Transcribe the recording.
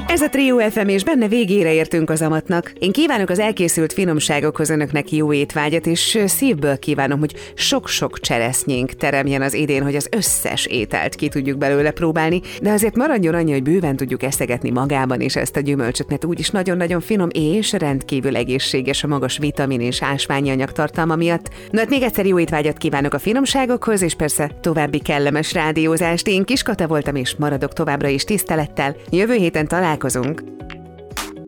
Ez a Trio FM, és benne végére értünk az amatnak. Én kívánok az elkészült finomságokhoz önöknek jó étvágyat, és szívből kívánom, hogy sok-sok cseresznyénk teremjen az idén, hogy az összes ételt ki tudjuk belőle próbálni, de azért maradjon annyi, hogy bőven tudjuk eszegetni magában is ezt a gyümölcsöt, mert úgyis nagyon-nagyon finom és rendkívül egészséges a magas vitamin és ásványi anyag tartalma miatt. Na hát még egyszer jó étvágyat kívánok a finomságokhoz, és persze további kellemes rádiózást. Én Kis Kata voltam, és maradok továbbra is tisztelettel. Jövő héten találkozunk.